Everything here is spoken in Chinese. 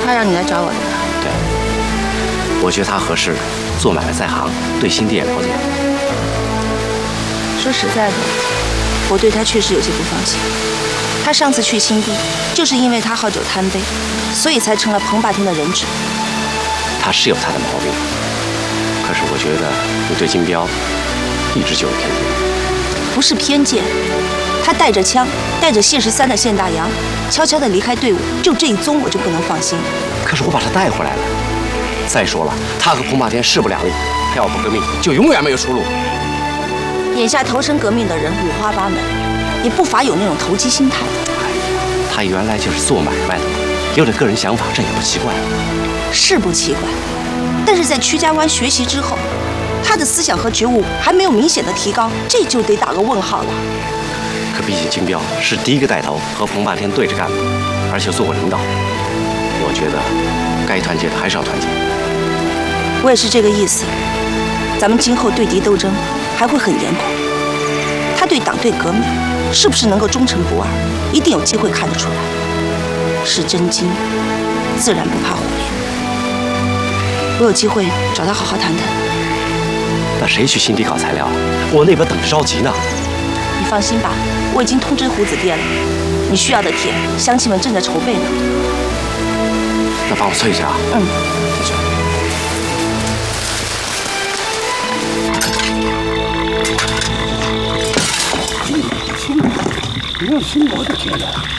他让你来找我的。 对，我觉得他合适，做买卖在行，对新地也了解。 说实在的，我对他确实有些不放心。他上次去新地，就是因为他好酒贪杯，所以才成了彭霸天的人质。 他是有他的毛病，可是我觉得你对金彪一直就有偏见。 不是偏见，他带着枪，带着谢13的谢大洋，悄悄地离开队伍，就这一宗我就不能放心。 可是我把他带回来了。再说了，他和彭霸天势不两立，他要不革命，就永远没有出路。 眼下投身革命的人五花八门，也不乏有那种投机心态的。 他原来就是做买卖的，有点个人想法，这也不奇怪。 是不奇怪，但是在曲家湾学习之后，他的思想和觉悟还没有明显的提高，这就得打个问号了。 可毕竟金彪是第一个带头和彭霸天对着干的，而且做过领导。我觉得该团结的还是要团结。 我也是这个意思。咱们今后对敌斗争还会很严酷。他对党对革命是不是能够忠诚不二，一定有机会看得出来。是真金，自然不怕火炼。我有机会找他好好谈谈。 那谁去新地搞材料？我那边等着着急呢。 你放心吧，我已经通知胡子爹了。你需要的铁，乡亲们正在筹备呢。 那帮我催一下啊。 嗯。 不用新模的铁了，